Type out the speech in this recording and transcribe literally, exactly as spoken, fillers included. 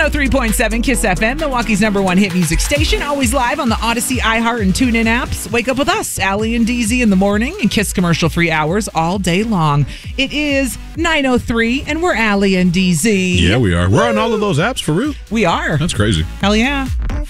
one oh three point seven Kiss F M, Milwaukee's number one hit music station. Always live on the Odyssey, iHeart, and TuneIn apps. Wake up with us, Allie and D Z in the morning, and Kiss commercial-free hours all day long. It is nine oh three, and we're Allie and D Z. Yeah, we are. We're on all of those apps for real. We are. That's crazy. Hell yeah.